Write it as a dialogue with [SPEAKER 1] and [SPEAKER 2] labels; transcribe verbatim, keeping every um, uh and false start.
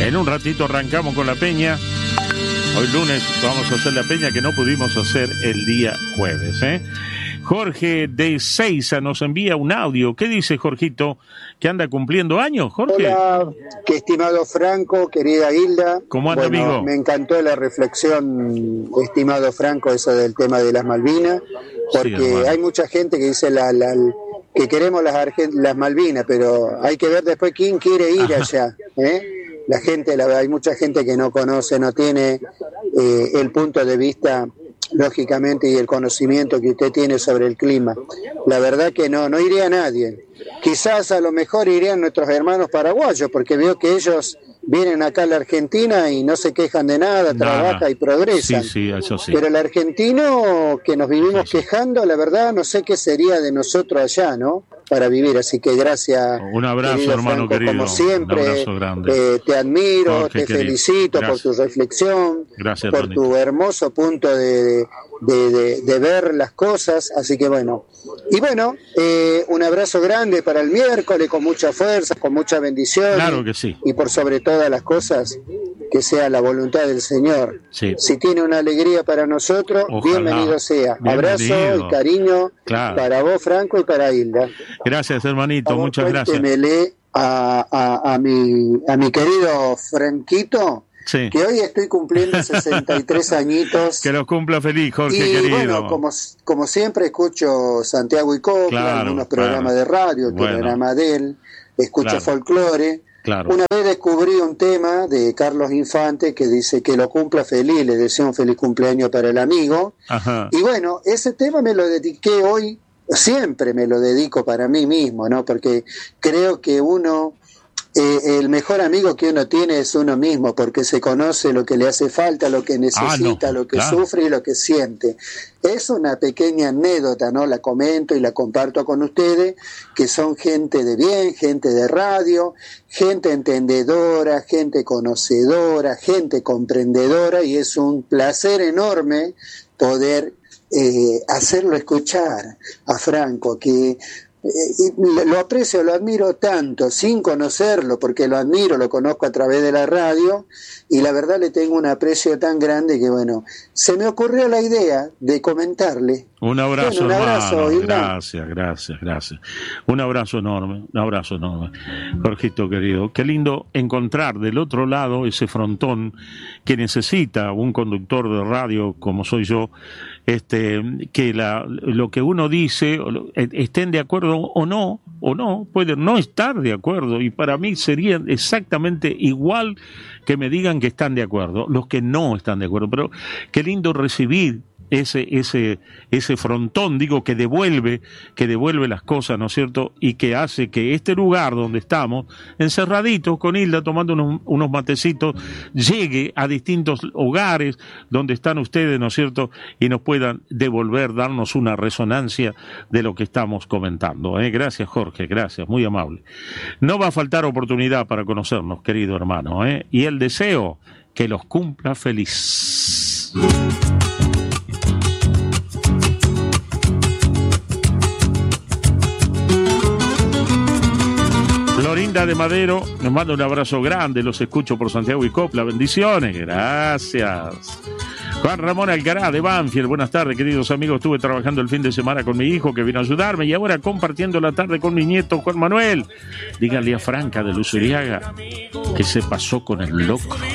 [SPEAKER 1] En un ratito arrancamos con la peña. Hoy lunes vamos a hacer la peña que no pudimos hacer el día jueves, ¿eh? Jorge de Seiza nos envía un audio. ¿Qué dice Jorgito? ¿Que anda cumpliendo años, Jorge?
[SPEAKER 2] Hola, que estimado Franco, querida Hilda.
[SPEAKER 1] ¿Cómo anda,
[SPEAKER 2] bueno,
[SPEAKER 1] amigo?
[SPEAKER 2] Me encantó la reflexión, estimado Franco, eso del tema de las Malvinas, porque
[SPEAKER 1] sí,
[SPEAKER 2] hay mucha gente que dice la, la, que queremos las, Argent- las Malvinas, pero hay que ver después quién quiere ir Ajá. allá, ¿eh? La gente, la, hay mucha gente que no conoce, no tiene eh, el punto de vista, lógicamente, y el conocimiento que usted tiene sobre el clima. La verdad que no, no iría nadie. Quizás a lo mejor irían nuestros hermanos paraguayos, porque veo que ellos vienen acá a la Argentina y no se quejan de nada, nada. trabajan y progresan.
[SPEAKER 1] Sí, sí, eso sí.
[SPEAKER 2] Pero el argentino que nos vivimos sí, sí. quejando, la verdad no sé qué sería de nosotros allá, ¿no? Para vivir, así que gracias.
[SPEAKER 1] Un abrazo, querido hermano Franco, querido.
[SPEAKER 2] Como siempre,
[SPEAKER 1] un abrazo grande.
[SPEAKER 2] Eh, te admiro, Jorge, te querido. felicito gracias. por tu reflexión,
[SPEAKER 1] gracias,
[SPEAKER 2] por
[SPEAKER 1] Tonito.
[SPEAKER 2] tu hermoso punto de, de, de, de ver las cosas, así que bueno. Y bueno, eh, un abrazo grande para el miércoles, con mucha fuerza, con mucha bendición.
[SPEAKER 1] Claro que sí.
[SPEAKER 2] Y por sobre todas las cosas, que sea la voluntad del Señor.
[SPEAKER 1] Sí.
[SPEAKER 2] Si tiene una alegría para nosotros, Ojalá. bienvenido sea.
[SPEAKER 1] Bienvenido.
[SPEAKER 2] Abrazo y cariño
[SPEAKER 1] claro.
[SPEAKER 2] para vos, Franco, y para Hilda.
[SPEAKER 1] Gracias, hermanito,
[SPEAKER 2] vos,
[SPEAKER 1] muchas gracias.
[SPEAKER 2] A, a, a, mi, a mi querido Franquito,
[SPEAKER 1] sí.
[SPEAKER 2] que hoy estoy cumpliendo sesenta y tres añitos.
[SPEAKER 1] Que los cumpla feliz, Jorge,
[SPEAKER 2] y,
[SPEAKER 1] querido.
[SPEAKER 2] Bueno, como, como siempre escucho Santiago y Copla,
[SPEAKER 1] claro,
[SPEAKER 2] algunos programas
[SPEAKER 1] claro.
[SPEAKER 2] de radio, el bueno. programa de él, escucho
[SPEAKER 1] claro.
[SPEAKER 2] folclore.
[SPEAKER 1] Claro.
[SPEAKER 2] Una vez descubrí un tema de Carlos Infante que dice que lo cumpla feliz, le deseo un feliz cumpleaños para el amigo.
[SPEAKER 1] Ajá.
[SPEAKER 2] Y bueno, ese tema me lo dediqué hoy, siempre me lo dedico para mí mismo, ¿no? Porque creo que uno, eh, el mejor amigo que uno tiene es uno mismo, porque se conoce lo que le hace falta, lo que necesita, ah, no. lo que claro. sufre y lo que siente. Es una pequeña anécdota, ¿no? La comento y la comparto con ustedes, que son gente de bien, gente de radio, gente entendedora, gente conocedora, gente comprendedora, y es un placer enorme poder eh, hacerlo escuchar a Franco, que eh, lo aprecio, lo admiro tanto, sin conocerlo, porque lo admiro, lo conozco a través de la radio, y la verdad le tengo un aprecio tan grande que, bueno, se me ocurrió la idea de comentarle.
[SPEAKER 1] Un abrazo,
[SPEAKER 2] bueno, un abrazo,
[SPEAKER 1] hermano. Gracias, gracias, gracias. Un abrazo enorme, un abrazo enorme. Jorgito querido, qué lindo encontrar del otro lado ese frontón que necesita un conductor de radio como soy yo, este, que la, lo que uno dice, estén de acuerdo o no, o no, pueden no estar de acuerdo, y para mí sería exactamente igual que me digan que están de acuerdo, los que no están de acuerdo, pero qué lindo recibir ese ese ese frontón, digo, que devuelve que devuelve las cosas, ¿no es cierto? Y que hace que este lugar donde estamos, encerraditos con Hilda, tomando unos, unos matecitos, llegue a distintos hogares donde están ustedes, ¿no es cierto? Y nos puedan devolver, darnos una resonancia de lo que estamos comentando, ¿eh? Gracias, Jorge, gracias, muy amable. No va a faltar oportunidad para conocernos, querido hermano, ¿eh? Y el deseo que los cumpla feliz. Florinda de Madero nos manda un abrazo grande, los escucho por Santiago y Copla, bendiciones, gracias. Juan Ramón Alcaraz de Banfield, buenas tardes, queridos amigos, estuve trabajando el fin de semana con mi hijo que vino a ayudarme y ahora compartiendo la tarde con mi nieto Juan Manuel. Díganle a Franca de Luzuriaga que se pasó con el locro.